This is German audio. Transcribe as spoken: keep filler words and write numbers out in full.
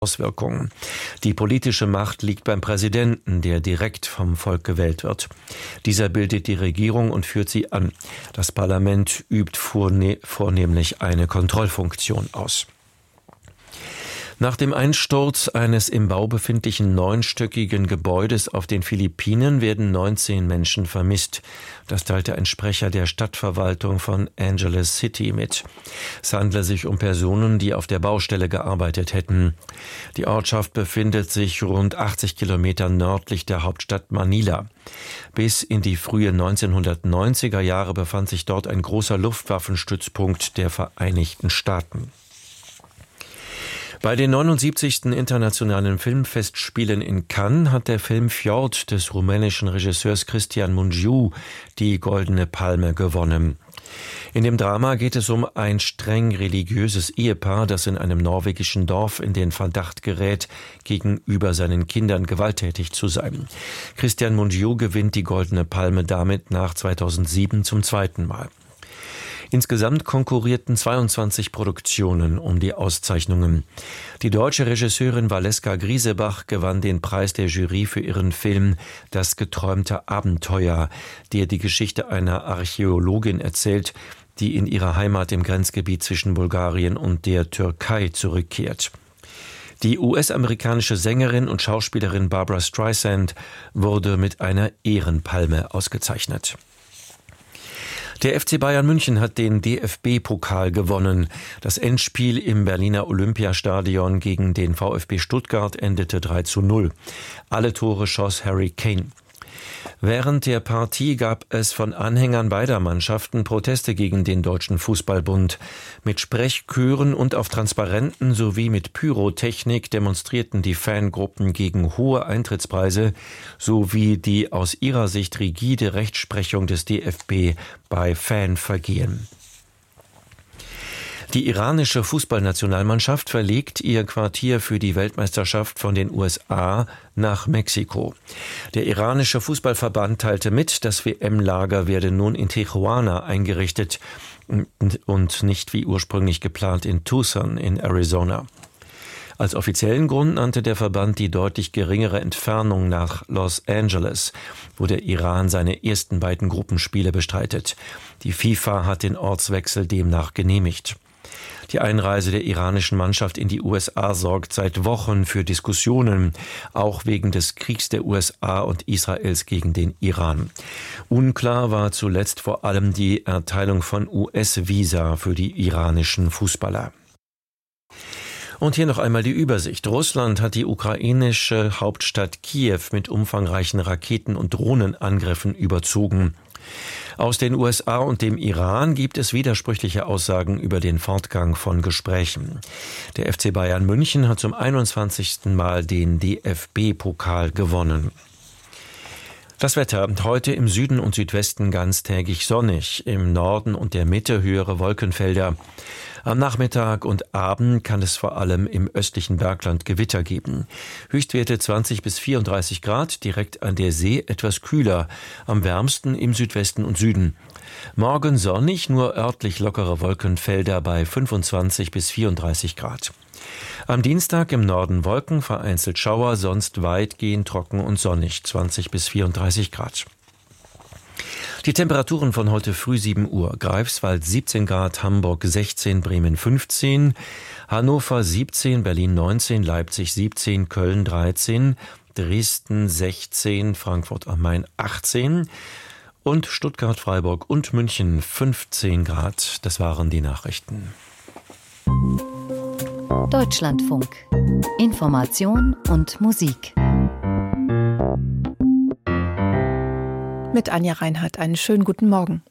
Auswirkungen. Die politische Macht liegt beim Präsidenten, der direkt vom Volk gewählt wird. Dieser bildet die Regierung und führt sie an. Das Parlament übt vorne- vornehmlich eine Kontrollfunktion aus. Nach dem Einsturz eines im Bau befindlichen neunstöckigen Gebäudes auf den Philippinen werden neunzehn Menschen vermisst. Das teilte ein Sprecher der Stadtverwaltung von Angeles City mit. Es handle sich um Personen, die auf der Baustelle gearbeitet hätten. Die Ortschaft befindet sich rund achtzig Kilometer nördlich der Hauptstadt Manila. Bis in die frühen neunzehnhundertneunziger Jahre befand sich dort ein großer Luftwaffenstützpunkt der Vereinigten Staaten. Bei den neunundsiebzigsten Internationalen Filmfestspielen in Cannes hat der Film Fjord des rumänischen Regisseurs Cristian Mungiu die Goldene Palme gewonnen. In dem Drama geht es um ein streng religiöses Ehepaar, das in einem norwegischen Dorf in den Verdacht gerät, gegenüber seinen Kindern gewalttätig zu sein. Cristian Mungiu gewinnt die Goldene Palme damit nach zweitausendsieben zum zweiten Mal. Insgesamt konkurrierten zweiundzwanzig Produktionen um die Auszeichnungen. Die deutsche Regisseurin Valeska Griesebach gewann den Preis der Jury für ihren Film Das geträumte Abenteuer, der die Geschichte einer Archäologin erzählt, die in ihrer Heimat im Grenzgebiet zwischen Bulgarien und der Türkei zurückkehrt. Die U S-amerikanische Sängerin und Schauspielerin Barbra Streisand wurde mit einer Ehrenpalme ausgezeichnet. Der F C Bayern München hat den D F B-Pokal gewonnen. Das Endspiel im Berliner Olympiastadion gegen den VfB Stuttgart endete drei zu null. Alle Tore schoss Harry Kane. Während der Partie gab es von Anhängern beider Mannschaften Proteste gegen den Deutschen Fußballbund. Mit Sprechchören und auf Transparenten sowie mit Pyrotechnik demonstrierten die Fangruppen gegen hohe Eintrittspreise sowie die aus ihrer Sicht rigide Rechtsprechung des D F B bei Fanvergehen. Die iranische Fußballnationalmannschaft verlegt ihr Quartier für die Weltmeisterschaft von den U S A nach Mexiko. Der iranische Fußballverband teilte mit, das W M-Lager werde nun in Tijuana eingerichtet und nicht wie ursprünglich geplant in Tucson in Arizona. Als offiziellen Grund nannte der Verband die deutlich geringere Entfernung nach Los Angeles, wo der Iran seine ersten beiden Gruppenspiele bestreitet. Die FIFA hat den Ortswechsel demnach genehmigt. Die Einreise der iranischen Mannschaft in die U S A sorgt seit Wochen für Diskussionen, auch wegen des Kriegs der U S A und Israels gegen den Iran. Unklar war zuletzt vor allem die Erteilung von U S-Visa für die iranischen Fußballer. Und hier noch einmal die Übersicht. Russland hat die ukrainische Hauptstadt Kiew mit umfangreichen Raketen- und Drohnenangriffen überzogen. Aus den U S A und dem Iran gibt es widersprüchliche Aussagen über den Fortgang von Gesprächen. Der F C Bayern München hat zum einundzwanzigsten Mal den D F B-Pokal gewonnen. Das Wetter heute im Süden und Südwesten ganztägig sonnig, im Norden und der Mitte höhere Wolkenfelder. Am Nachmittag und Abend kann es vor allem im östlichen Bergland Gewitter geben. Höchstwerte zwanzig bis vierunddreißig Grad, direkt an der See etwas kühler, am wärmsten im Südwesten und Süden. Morgen sonnig, nur örtlich lockere Wolkenfelder bei fünfundzwanzig bis vierunddreißig Grad. Am Dienstag im Norden Wolken, vereinzelt Schauer, sonst weitgehend trocken und sonnig, zwanzig bis vierunddreißig Grad. Die Temperaturen von heute früh sieben Uhr. Greifswald siebzehn Grad, Hamburg sechzehn, Bremen fünfzehn, Hannover siebzehn, Berlin neunzehn, Leipzig siebzehn, Köln dreizehn, Dresden sechzehn, Frankfurt am Main achtzehn und Stuttgart, Freiburg und München fünfzehn Grad. Das waren die Nachrichten. Deutschlandfunk. Information und Musik. Mit Anja Reinhardt einen schönen guten Morgen.